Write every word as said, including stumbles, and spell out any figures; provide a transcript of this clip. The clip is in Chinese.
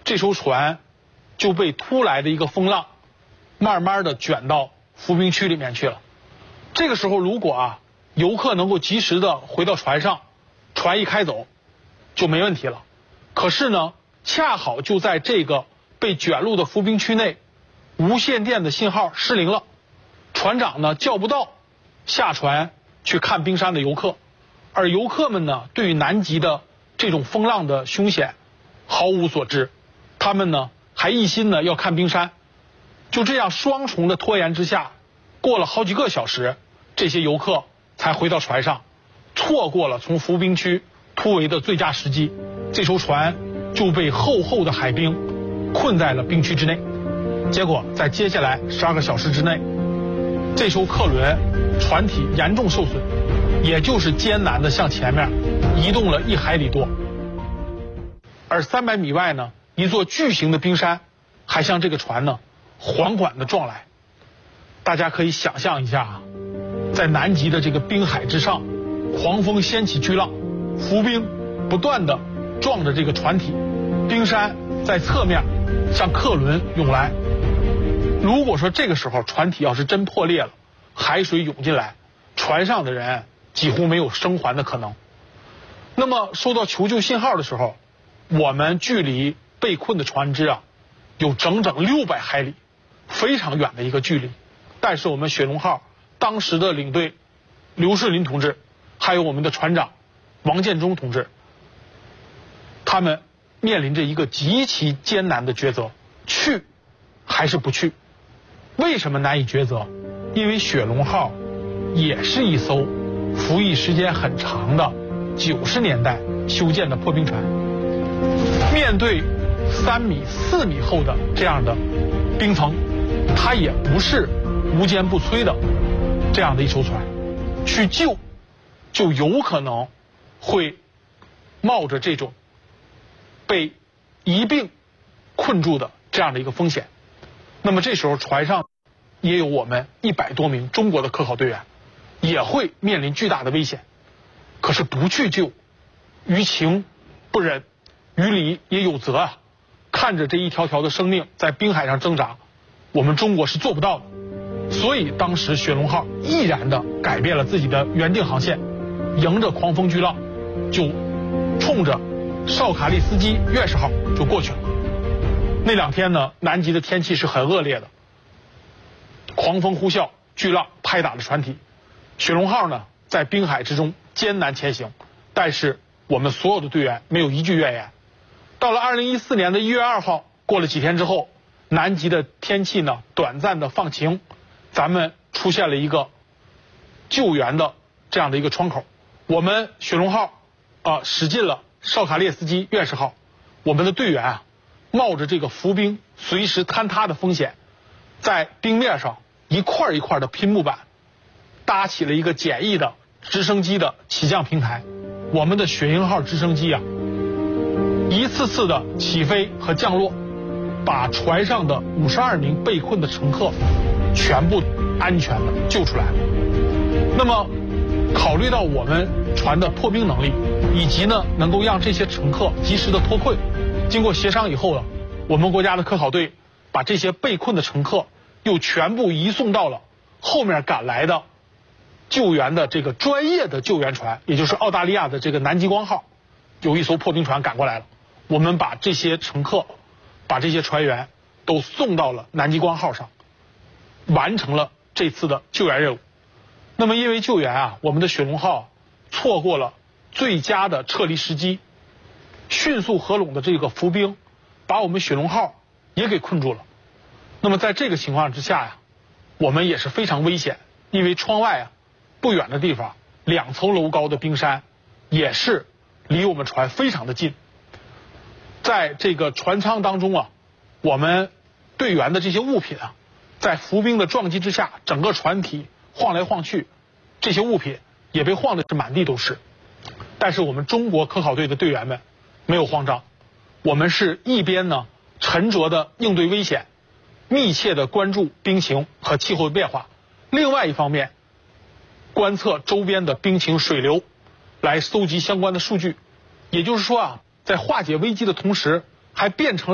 这艘船就被突来的一个风浪慢慢的卷到浮冰区里面去了。这个时候如果啊游客能够及时的回到船上，船一开走就没问题了。可是呢，恰好就在这个被卷入的浮冰区内，无线电的信号失灵了，船长呢叫不到下船去看冰山的游客，而游客们呢对于南极的这种风浪的凶险毫无所知，他们呢还一心呢要看冰山。就这样双重的拖延之下，过了好几个小时，这些游客才回到船上，错过了从浮冰区突围的最佳时机，这艘船就被厚厚的海冰困在了冰区之内。结果在接下来十二个小时之内，这艘客轮船体严重受损，也就是艰难的向前面移动了一海里多。而三百米外呢，一座巨型的冰山还向这个船呢缓缓地撞来。大家可以想象一下啊，在南极的这个冰海之上，狂风掀起巨浪，浮冰不断地撞着这个船体，冰山在侧面向客轮涌来。如果说这个时候船体要是真破裂了，海水涌进来，船上的人几乎没有生还的可能。那么收到求救信号的时候，我们距离被困的船只啊有整整六百海里，非常远的一个距离。但是我们雪龙号当时的领队刘世林同志，还有我们的船长王建忠同志，他们面临着一个极其艰难的抉择，去还是不去。为什么难以抉择？因为雪龙号也是一艘服役时间很长的九十年代修建的破冰船，面对三米四米厚的这样的冰层，它也不是无坚不摧的这样的一艘船，去救就有可能会冒着这种被一并困住的这样的一个风险。那么这时候船上也有我们一百多名中国的科考队员，也会面临巨大的危险。可是不去救，于情不忍，于理也有责啊。看着这一条条的生命在冰海上挣扎，我们中国是做不到的。所以当时雪龙号毅然地改变了自己的原定航线，迎着狂风巨浪，就冲着绍卡利斯基月氏号就过去了。那两天呢，南极的天气是很恶劣的，狂风呼啸，巨浪拍打着船体，雪龙号呢在冰海之中艰难前行，但是我们所有的队员没有一句怨言。到了二零一四年的一月二号，过了几天之后，南极的天气呢短暂的放晴，咱们出现了一个救援的这样的一个窗口。我们雪龙号啊、呃、驶进了绍卡列斯基月氏号，我们的队员啊冒着这个浮冰随时坍塌的风险，在冰面上一块一块的拼木板搭起了一个简易的直升机的起降平台。我们的雪鹰号直升机啊一次次的起飞和降落，把船上的五十二名被困的乘客全部安全的救出来了。那么考虑到我们船的破冰能力，以及呢能够让这些乘客及时的脱困，经过协商以后呢，我们国家的科考队把这些被困的乘客又全部移送到了后面赶来的救援的这个专业的救援船，也就是澳大利亚的这个南极光号，有一艘破冰船赶过来了。我们把这些乘客把这些船员都送到了南极光号上，完成了这次的救援任务。那么因为救援啊，我们的雪龙号错过了最佳的撤离时机，迅速合拢的这个浮冰把我们雪龙号也给困住了。那么在这个情况之下呀，我们也是非常危险，因为窗外啊不远的地方两层楼高的冰山也是离我们船非常的近。在这个船舱当中啊，我们队员的这些物品啊，在浮冰的撞击之下，整个船体晃来晃去，这些物品也被晃得是满地都是。但是我们中国科考队的队员们没有慌张，我们是一边呢沉着的应对危险，密切的关注冰情和气候变化，另外一方面观测周边的冰情水流，来搜集相关的数据。也就是说啊，在化解危机的同时，还变成了